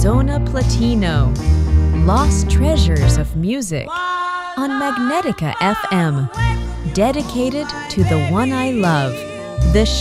Arizona Platino, Lost Treasures of Music, on Magnetica FM, dedicated to the one I love, the